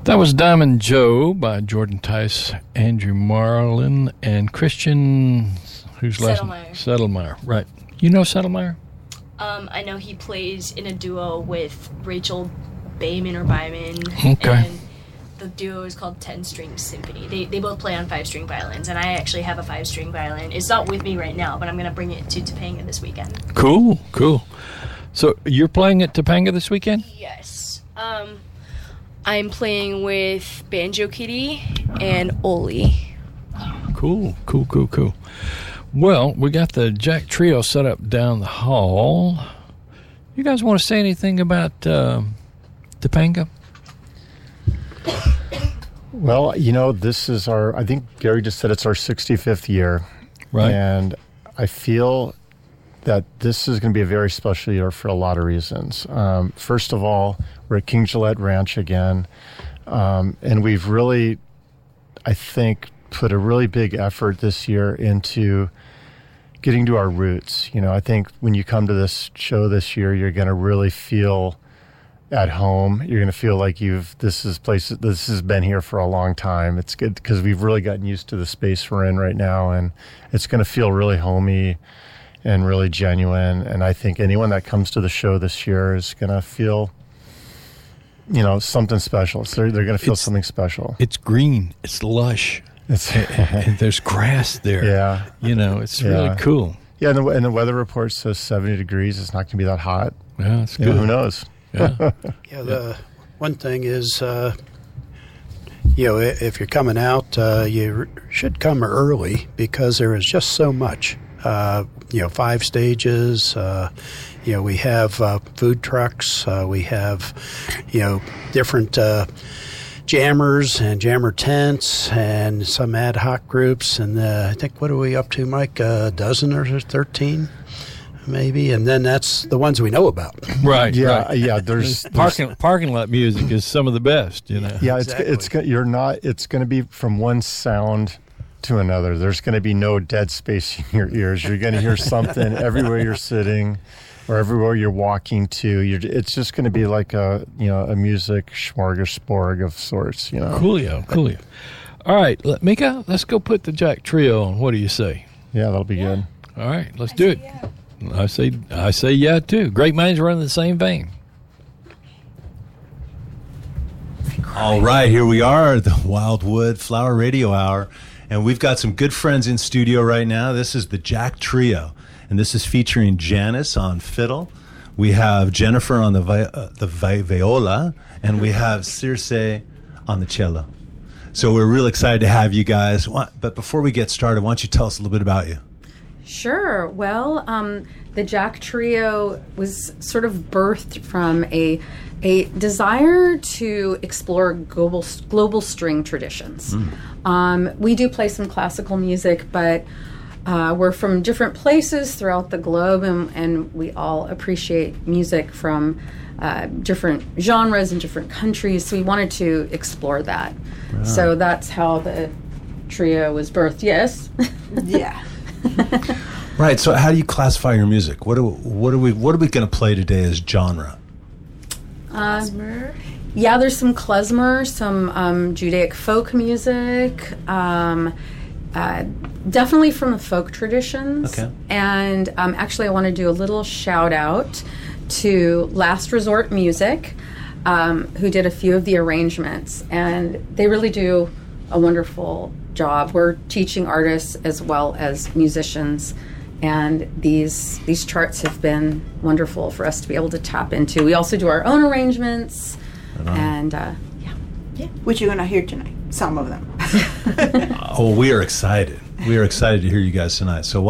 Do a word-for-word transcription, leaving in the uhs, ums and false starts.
That was Diamond Joe by Jordan Tice, Andrew Marlin, and Christian, who's last name? Settlemeyer. Right. You know Settlemeyer? Um, I know he plays in a duo with Rachel Bayman or Byman. Okay. And the duo is called Ten String Symphony. They they both play on five-string violins, and I actually have a five-string violin. It's not with me right now, but I'm going to bring it to Topanga this weekend. Cool, cool. So you're playing at Topanga this weekend? Yes. Um... I'm playing with Banjo Kitty and Oli. Cool, cool, cool, cool. Well, we got the Jack Trio set up down the hall. You guys want to say anything about uh, Topanga? Well, you know, this is our, I think Gary just said it's our sixty-fifth year. Right. And I feel that this is going to be a very special year for a lot of reasons. Um, first of all, we're at King Gillette Ranch again, um, and we've really, I think, put a really big effort this year into getting to our roots. You know, I think when you come to this show this year, you're going to really feel at home. You're going to feel like you've this is place this has been here for a long time. It's good because we've really gotten used to the space we're in right now, and it's going to feel really homey and really genuine. And I think anyone that comes to the show this year is going to feel, you know, something special. So they're, they're going to feel It's- something special. It's green. It's lush. It's And there's grass there. yeah, You know, it's Yeah. really cool. yeah. And the, and the weather report says seventy degrees. It's not going to be that hot. Yeah, it's You know, good. who knows? Yeah. Yeah, the one thing is, uh, you know, i- if you're coming out, uh, you r- should come early because there is just so much. Uh, you know, five stages. Uh, you know, we have uh, food trucks. Uh, we have, you know, different uh, jammers and jammer tents and some ad hoc groups. And uh, I think, what are we up to, Mike? A dozen or thirteen? Maybe, and then that's the ones we know about. Right. Yeah, right. yeah. There's, there's Parking parking lot music is some of the best, you know. yeah. Exactly. It's it's go- you're not. It's going to be from one sound to another. There's going to be no dead space in your ears. You're going to hear something everywhere you're sitting, or everywhere you're walking to. You're, it's just going to be like a you know a music smorgasbord of sorts. You know. Coolio, coolio. All right, let, Mika, let's go put the Jack Trio on. What do you say? Yeah, that'll be good. All right, let's do it. I say, I say, yeah, too. Great minds run in the same vein. All right, here we are, the Wildwood Flower Radio Hour, and we've got some good friends in studio right now. This is the Jack Trio, and this is featuring Janice on fiddle. We have Jennifer on the vi- uh, the vi- viola, and we have Circe on the cello. So we're real excited to have you guys. Why- But before we get started, why don't you tell us a little bit about you? Sure. Well, um, the Jack Trio was sort of birthed from a a desire to explore global global string traditions. Um, we do play some classical music, but uh, we're from different places throughout the globe, and, and we all appreciate music from uh, different genres in different countries. So we wanted to explore that. So that's how the trio was birthed. Yes. Yeah. Right. So, how do you classify your music? What do what are we what are we going to play today as genre? Uh, yeah, there's some klezmer, some um, Judaic folk music, um, uh, definitely from the folk traditions. Okay. And um, actually, I want to do a little shout out to Last Resort Music, um, who did a few of the arrangements, and they really do a wonderful job. We're teaching artists as well as musicians. And these these charts have been wonderful for us to be able to tap into. We also do our own arrangements, and uh, yeah. Yeah. Which you're going to hear tonight. Some of them. Oh, we are excited. We are excited to hear you guys tonight. So.